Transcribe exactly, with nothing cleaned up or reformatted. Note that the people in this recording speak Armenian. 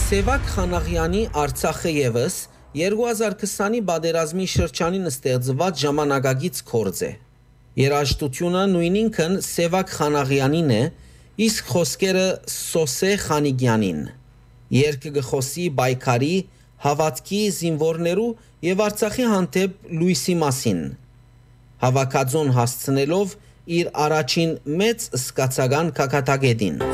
Սևակ Խանաղյանի Արցախը ևս երկու հազար քսանի բادرազմի շրջանին ստեղծված ժամանակագից քորձ է։ Երաժշտությունը նույն ինքն Սևակ Խանաղյանին է, իսկ խոսքերը Սոսե Խանիգյանին։ Երգը գխոսի բայկարի, հավատքի, զինվորներու եւ Արցախի հանդեպ լույսի մասին, հավաքածուն հասցնելով իր առաջին մեծ սկացական կակատագետին։